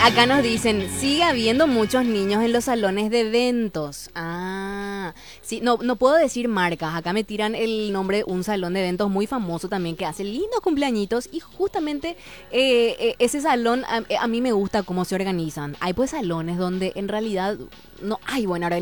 Acá nos dicen, sigue habiendo muchos niños en los salones de eventos. Ah, sí, no puedo decir marcas. Acá me tiran el nombre de un salón de eventos muy famoso también que hace lindos cumpleañitos y justamente ese salón a mí me gusta cómo se organizan. Hay pues salones donde en realidad no hay buena